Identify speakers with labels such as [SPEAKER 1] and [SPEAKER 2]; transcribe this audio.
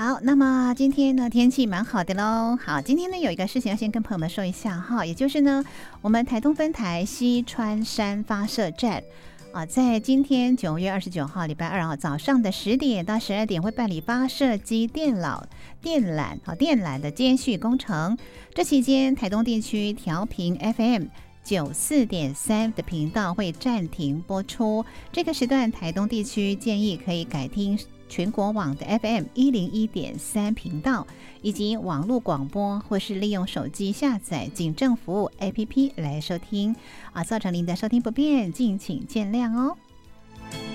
[SPEAKER 1] 好，那么今天呢天气蛮好的喽。好，今天呢有一个事情要先跟朋友们说一下哈，也就是呢我们台东分台西川山发射站啊，在今天9月29号礼拜二号早上的10点到12点会办理发射机电缆的接续工程。这期间台东地区调频 FM94.3 的频道会暂停播出，这个时段台东地区建议可以改听全国网的 FM101.3 频道，以及网络广播，或是利用手机下载警政服务 APP 来收听啊，造成您的收听不便，敬请见谅哦。